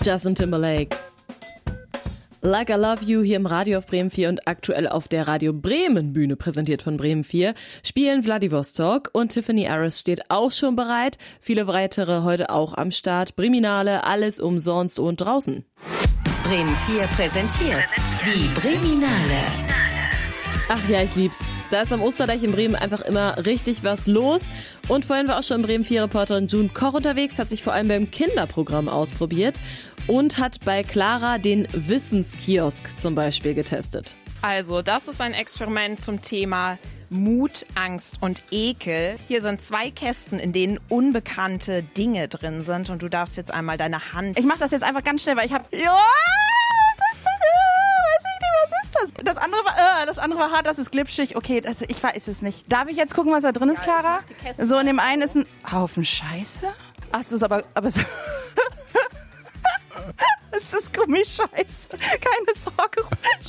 Justin Timberlake. Like I Love You hier im Radio auf Bremen 4 und aktuell auf der Radio Bremen Bühne, präsentiert von Bremen 4, spielen Vladivostok und Tiffany Aris steht auch schon bereit. Viele weitere heute auch am Start. Breminale, alles umsonst und draußen. Bremen 4 präsentiert die Breminale. Ach ja, ich lieb's. Da ist am Osterdeich in Bremen einfach immer richtig was los. Und vorhin war auch schon Bremen 4-Reporterin June Koch unterwegs, hat sich vor allem beim Kinderprogramm ausprobiert und hat bei Clara den Wissenskiosk zum Beispiel getestet. Also, das ist ein Experiment zum Thema Mut, Angst und Ekel. Hier sind 2 Kästen, in denen unbekannte Dinge drin sind und du darfst jetzt einmal deine Hand... Ich mach das jetzt einfach ganz schnell, weil ich habe... Das andere war hart, das ist glitschig. Okay, ich weiß es nicht. Darf ich jetzt gucken, was da drin ist, Clara? So, in dem einen ist ein Haufen Scheiße. Ach so, ist aber so. Es ist Gummischeiße. Keine Sorge.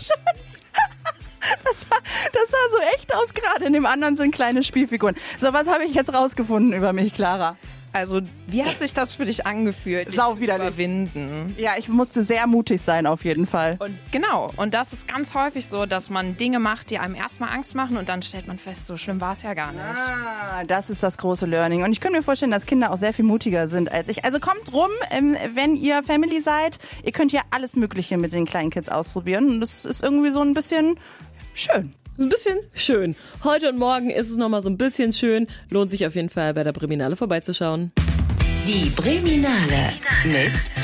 Das sah so echt aus gerade. In dem anderen sind kleine Spielfiguren. So, was habe ich jetzt rausgefunden über mich, Clara? Also, wie hat sich das für dich angefühlt, Sau widerlich. Überwinden? Ja, ich musste sehr mutig sein, auf jeden Fall. Und genau, und das ist ganz häufig so, dass man Dinge macht, die einem erstmal Angst machen und dann stellt man fest, so schlimm war es ja gar nicht. Ah, das ist das große Learning. Und ich könnte mir vorstellen, dass Kinder auch sehr viel mutiger sind als ich. Also kommt rum, wenn ihr Family seid. Ihr könnt ja alles Mögliche mit den kleinen Kids ausprobieren. Und das ist irgendwie so ein bisschen schön. Ein bisschen schön. Heute und morgen ist es nochmal so ein bisschen schön. Lohnt sich auf jeden Fall bei der Breminale vorbeizuschauen. Die Breminale mit